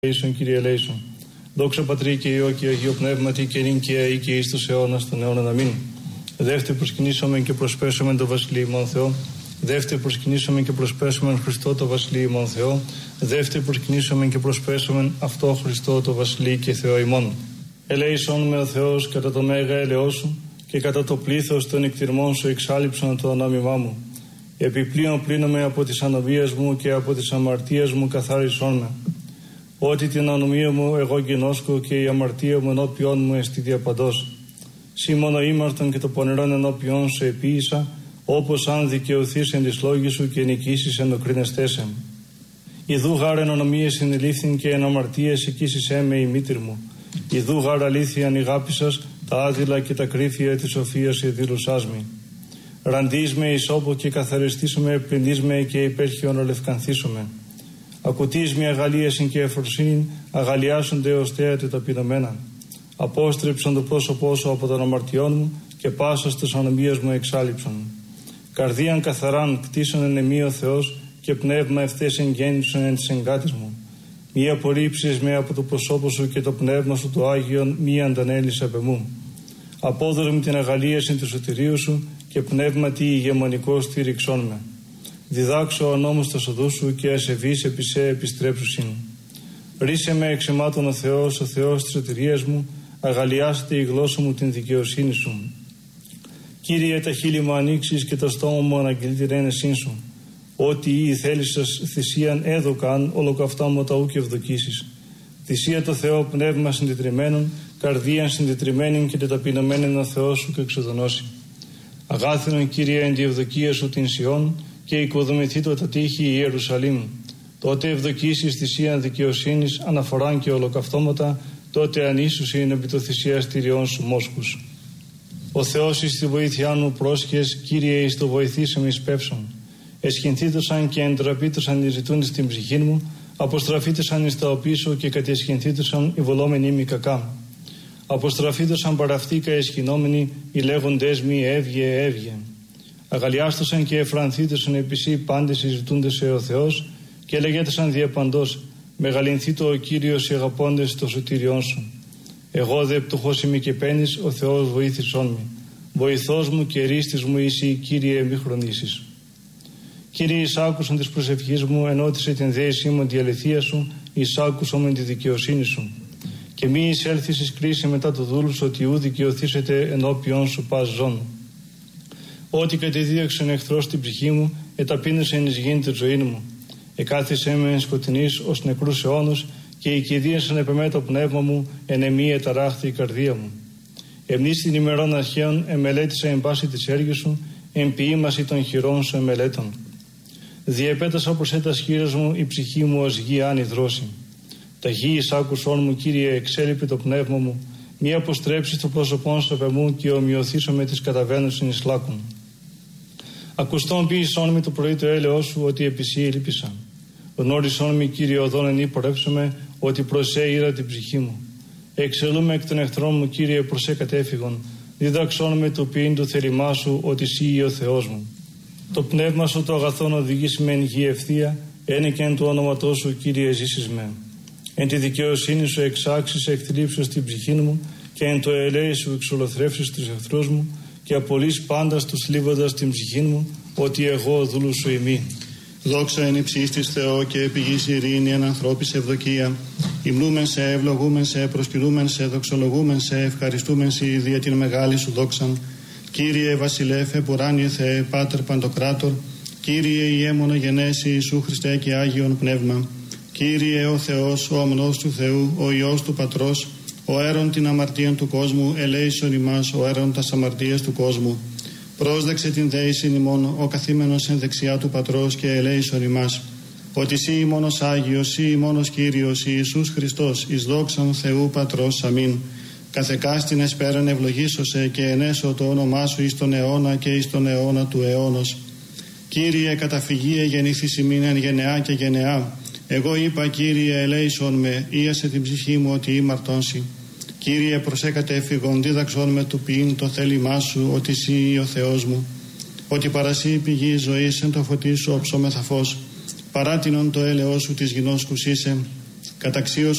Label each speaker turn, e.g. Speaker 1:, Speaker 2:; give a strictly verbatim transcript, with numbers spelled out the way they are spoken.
Speaker 1: Ελέησον, Κύριε ελέησον. Δόξα Πατρί και Υιό και Αγίο Πνεύματι και νυν και αεί και εις τους αιώνας των αιώνων. Αμήν. Δεύτερη προσκυνήσομεν και προσπέσομεν το Βασιλείο ημών Θεό. Δεύτερη προσκυνήσομεν και προσπέσομεν Χριστό το Βασιλείο ημών Θεό. Δεύτερη προσκυνήσομεν και προσπέσομεν αυτό Χριστό το Βασιλείο και Θεό ημών. Ελέησον με ο Θεός κατά το μέγα έλεος σου και κατά το πλήθος των εκτιρμών σου εξάλειψον το ονόμημά μου. Επιπλέον πλύνομαι από τις ανομίες μου και από τις αμαρτίες μου καθάρισόν με. Ότι την ανομία μου εγώ γινώσκω και η αμαρτία μου ενώπιόν μου εστί διαπαντός. Σύ μόνο ήμαρτον και το πονηρόν ενώπιόν σου επίησα, όπως αν δικαιωθείς εν της λόγης σου και νικήσεις εν οκρίνεστέσαι. Ιδού γάρ εν ονομίες συνελήφθην και εν αμαρτίες εκείσισέ με η μήτηρ μου. Ιδού γάρ αλήθειαν ηγάπησας τα άδειλα και τα κρύφια της σοφίας εδήλωσάς μη. Ραντείς με ισόπο και καθαριστήσομαι, πλυνείς με και υπέρχιον ολευκανθήσομαι. Ακουτείς με αγαλίασιν και εφροσύνην, αγαλιάσονται ως θέατε ταπεινωμένα. Απόστρεψον το πρόσωπό σου από των αμαρτιών μου και πάσας της ανομίας μου εξάλειψον. Καρδίαν καθαράν κτίσον εν εμεί ο Θεός και πνεύμα ευθές εγγέννησον εν της εγκάτης μου. Μη απορρίψεις με από το προσώπο σου και το πνεύμα σου το Άγιον μη αντανέλεις απ' εμού. Απόδωρε μου την αγαλίασιν του σωτηρίου σου και πνεύματι ηγεμονικό στήριξόν με. Διδάξω ο νόμος τα οδού σου και ασεβείς επί σε επιστρέψουσιν. Ρίσε με εξαιμάτων ο Θεός, ο Θεός της σωτηρίας μου, αγαλιάστε η γλώσσα μου την δικαιοσύνη σου. Κύριε, τα χείλη μου ανοίξεις και το στόμα μου αναγγείλει την ένεσήν σου. Ό,τι ή θέλεις σας θυσίαν έδωκαν, ολοκαυτά μου τα ούκ ευδοκίσεις. Θυσία το Θεό πνεύμα συντετριμένων, καρδίαν συντετριμένην και τεταπεινωμένην ο Θεός σου και εξοδονώσει. Αγάθινον Κύριε εν τη ευδοκία σου την Σιών και οικοδομηθεί το τα τείχη η Ιερουσαλήμ. Τότε ευδοκίσεις θυσίαν δικαιοσύνης, αναφοράν και ολοκαυτώματα, τότε ανίσουσιν επί το θυσιαστηριών σου μόσχους. Ο Θεός εις τη βοήθειά μου πρόσχες, Κύριε εις το βοηθήσεμε εις πεύσον. Εσχυνθήτωσαν και εντραπήτωσαν οι ζητούντες την ψυχή μου, αποστραφήτωσαν εις τα οπίσω και κατεσχυνθήτωσαν οι βολόμενοι μη κακά. Αποστραφήτωσαν παραυτήκα εσχυνόμενοι, οι λέγοντές μη έβγε έβγε. Αγαλιάστοσαν και εφρανθήτωσαν επισή πάντες οι ζητούντες σε ο Θεός και λέγετασαν διαπαντός, μεγαλυνθήτω ο Κύριος οι αγαπώντες το σωτήριόν σου. Εγώ δε πτωχός είμαι και πένης, ο Θεός βοήθησόν με. Βοηθός μου και ρίστης μου είσαι, Κύριε μη χρονίσεις. Κύριε, εις άκουσον της προσευχής μου, ενώτισε την δέησή μου τη αληθεία σου, εις άκουσον με τη δικαιοσύνη σου. Και μη εισέλθεις εις κρίση μετά το δούλου σου, ότι ου δικαιωθήσετε ενώπιον σου πας ζών. Ό,τι κατεδίωξε ο εχθρός στην ψυχή μου, εταπείνωσε εις γήν τη ζωή μου. Εκάθισε με εν σκοτεινής ως νεκρούς αιώνους και οικηδίασαν επεμέ το πνεύμα μου, εν εμή εταράχθη η καρδία μου. Εμνείς την ημερών αρχαίων εμελέτησα εν πάση της έργης σου, εν ποιήμαση των χειρών σου εμελέτων. Διεπέτασα προς έτας χείρας μου, η ψυχή μου ως γη άνη δρόση. Τα γη εις άκουσόν μου, Κύριε, εξέλιπε το πνεύμα μου, μη αποστρέψεις το πρόσωπόν σου απ' εμού και ομοιωθήσω με τις καταβαίνουσιν εις λάκων. Ακουστόν ποιησόν με το πρωί το έλεος σου, ότι επισή ελπίσα. Γνώρισόν με, Κύριε, οδόν εν υπορεύσομαι, ότι προσέ ήρα την ψυχή μου. Εξελούμε εκ των εχθρών μου, Κύριε, προσέ κατέφυγον. Διδαξόν με το ποιήν του θέλημά σου, ότι σύ ο Θεός μου. Το πνεύμα σου το αγαθόν οδηγείς με εν γη ευθεία, ένε και εν του όνοματός σου, Κύριε, ζήσεις με. Εν τη δικαιοσύνη σου εξάξεις εκθλίψεις την ψυχή μου και εν το ελέη σου εξολοθρεύσεις τους εχθρούς μου και απολύς πάντας τους θλίβοντας την ψυχή μου, ότι εγώ δούλου σου ημί.
Speaker 2: Δόξα εν υψίστης Θεό και επιγής ειρήνη εν ανθρώπης ευδοκία. Υμνούμεν σε, ευλογούμεν σε, προσκυνούμεν σε, δοξολογούμεν σε, ευχαριστούμεν σε δια την μεγάλη σου δόξαν. Κύριε Βασιλεύ, επουράνιε Θεέ, Πάτερ Παντοκράτορ, Κύριε Ιέμονο γενέσει Ιησού Χριστέ και Άγιον Πνεύμα. Κύριε ο Θεός, ο αμνός του Θεού, ο Υιός του Πατρός, ο έρων την αμαρτίαν του κόσμου, ελέησον ημάς, ο έρων τας αμαρτίας του κόσμου. Πρόσδεξε την δέησιν ημών, ο καθήμενος εν δεξιά του Πατρός και ελέησον ημάς. Ότι σύ ημώνος Άγιος, σύ ημώνος Κύριος, Ιησούς Χριστός, εις δόξαν Θεού Πατρός, αμήν. Καθεκάστην εσπέραν ευλογήσωσε και ενέσω το όνομά σου εις τον αιώνα και εις τον αιώνα του αιώνος. Κύριε, καταφυγίε γεννήθης ημίν εν γενεά και γενεά. Εγώ είπα, Κύριε, ελέησον με, ίασε την ψυχή μου ότι ήμαρτόνσι. Κύριε, προσέκατε εφηγον, δίδαξον με του ποιήν το θέλημά σου, ότι σύ ο Θεός μου. Ότι παρασύ πηγή ζωής εν το φωτί σου όψομεθα φως. Παράτινον το έλεος σου της γινώσκους είσαι. Καταξίως